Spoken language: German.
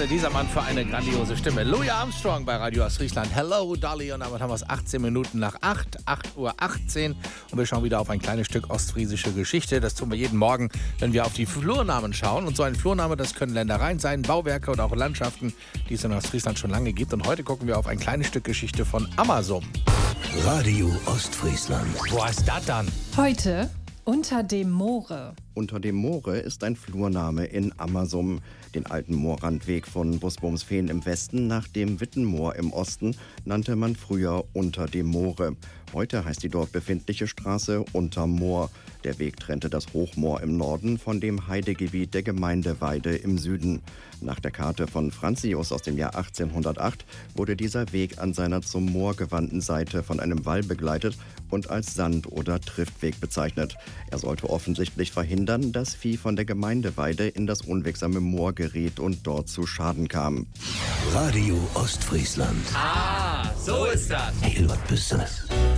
dieser Mann für eine grandiose Stimme? Louis Armstrong bei Radio Ostfriesland. Hello, Dolly. Und damit haben wir es 18 Minuten nach 8 Uhr 18. Und wir schauen wieder auf ein kleines Stück ostfriesische Geschichte. Das tun wir jeden Morgen, wenn wir auf die Flurnamen schauen. Und so ein Flurname, das können Ländereien sein, Bauwerke oder auch Landschaften, die es in Ostfriesland schon lange gibt. Und heute gucken wir auf ein kleines Stück Geschichte von Ammersum. Radio Ostfriesland. Wo ist das dann? Heute unter dem Moore. Unter dem Moore ist ein Flurname in Ammersum. Den alten Moorrandweg von Busboomsveen im Westen nach dem Wittenmoor im Osten nannte man früher Unter dem Moore. Heute heißt die dort befindliche Straße Unterm Moor. Der Weg trennte das Hochmoor im Norden von dem Heidegebiet der Gemeinde Weide im Süden. Nach der Karte von Franzius aus dem Jahr 1808 wurde dieser Weg an seiner zum Moor gewandten Seite von einem Wall begleitet und als Sand- oder Triftweg bezeichnet. Er sollte offensichtlich verhindern, dass Vieh von der Gemeinde Weide in das unwegsame Moor geriet und dort zu Schaden kam. Radio Ostfriesland. Ah, so ist das. Hey, was bist du?